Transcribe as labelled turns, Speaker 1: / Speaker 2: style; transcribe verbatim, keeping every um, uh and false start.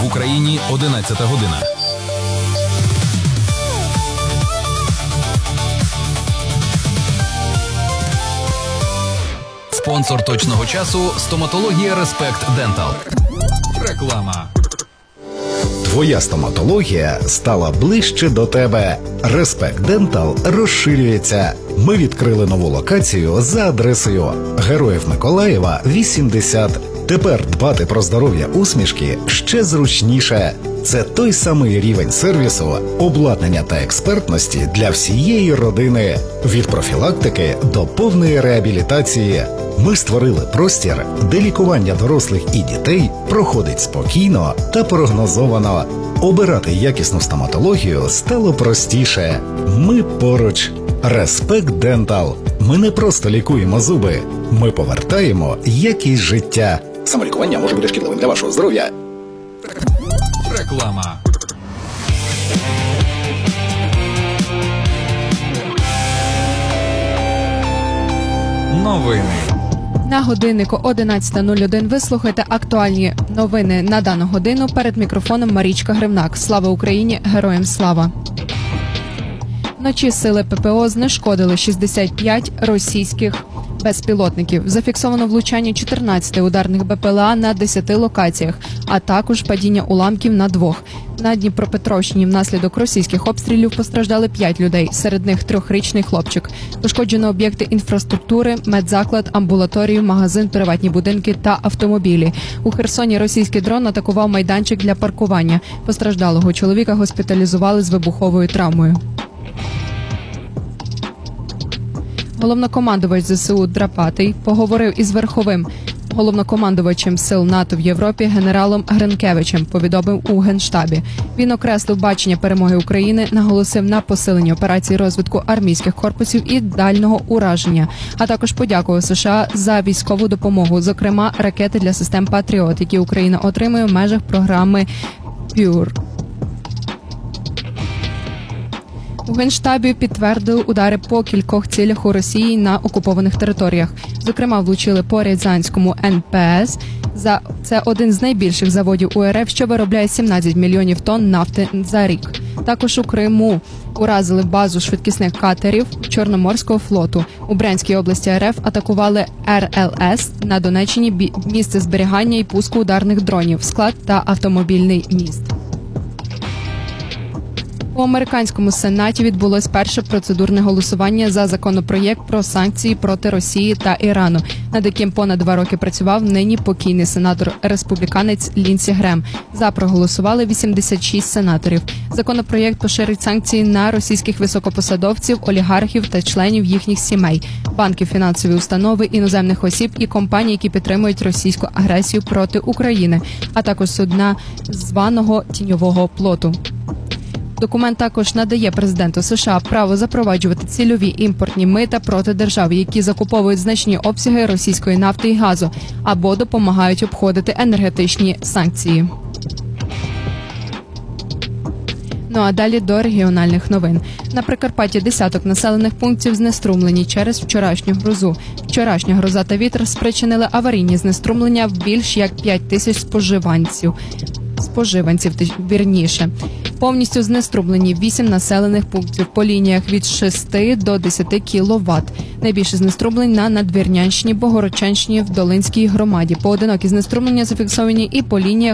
Speaker 1: Україні одинадцята година. Спонсор точного часу – стоматологія Респект Дентал. Реклама.
Speaker 2: Твоя стоматологія стала ближче до тебе. Респект Дентал розширюється. Ми відкрили нову локацію за адресою Героїв Миколаєва, вісімдесят. Тепер дбати про здоров'я усмішки ще зручніше. Це той самий рівень сервісу, обладнання та експертності для всієї родини. Від профілактики до повної реабілітації. Ми створили простір, де лікування дорослих і дітей проходить спокійно та прогнозовано. Обирати якісну стоматологію стало простіше. Ми поруч. Респект Дентал. Ми не просто лікуємо зуби. Ми повертаємо якість життя. Самолікування може бути шкідливим для вашого здоров'я.
Speaker 1: Реклама. Новини.
Speaker 3: На годиннику одинадцята нуль один ви слухаєте актуальні новини на дану годину. Перед мікрофоном Марічка Гривнак. Слава Україні! Героям слава! Вночі сили ППО знешкодили шістдесят п'ять російських безпілотників. Зафіксовано влучання чотирнадцяти ударних БПЛА на десяти локаціях, а також падіння уламків на двох. На Дніпропетровщині внаслідок російських обстрілів постраждали п'ять людей, серед них трьохрічний хлопчик. Пошкоджено об'єкти інфраструктури, медзаклад, амбулаторію, магазин, приватні будинки та автомобілі. У Херсоні російський дрон атакував майданчик для паркування. Постраждалого чоловіка госпіталізували з вибуховою травмою. Головнокомандувач ЗСУ Драпатий поговорив із верховим головнокомандувачем сил НАТО в Європі генералом Гринкевичем, повідомив у Генштабі. Він окреслив бачення перемоги України, наголосив на посиленні операцій розвитку армійських корпусів і дальнього ураження, а також подякував США за військову допомогу, зокрема ракети для систем «Патріот», які Україна отримує в межах програми «Пюр». У Генштабі підтвердили удари по кількох цілях у Росії на окупованих територіях. Зокрема, влучили по Рязанському ен пе ес. За це один з найбільших заводів у ер еф, що виробляє сімнадцять мільйонів тонн нафти за рік. Також у Криму уразили базу швидкісних катерів Чорноморського флоту. У Брянській області ер еф атакували ер ел ес, на Донеччині місце зберігання і пуску ударних дронів, склад та автомобільний міст. У американському Сенаті відбулось перше процедурне голосування за законопроєкт про санкції проти Росії та Ірану, над яким понад два роки працював нині покійний сенатор-республіканець Лінсі Грем. За проголосували вісімдесят шість сенаторів. Законопроєкт поширить санкції на російських високопосадовців, олігархів та членів їхніх сімей, банки, фінансові установи, іноземних осіб і компаній, які підтримують російську агресію проти України, а також судна званого тіньового плоту. Документ також надає президенту США право запроваджувати цільові імпортні мита проти держав, які закуповують значні обсяги російської нафти і газу, або допомагають обходити енергетичні санкції. Ну а далі до регіональних новин. На Прикарпатті десяток населених пунктів знеструмлені через вчорашню грозу. Вчорашня гроза та вітер спричинили аварійні знеструмлення в більш як п'ять тисяч споживанців. Споживанців, вірніше. Повністю знеструмлені вісім населених пунктів по лініях від шести до десяти кіловат. Найбільше знеструмлень на Надвірнянщині, Богородчанщині, в Долинській громаді. Поодинокі знеструмлення зафіксовані і по лініях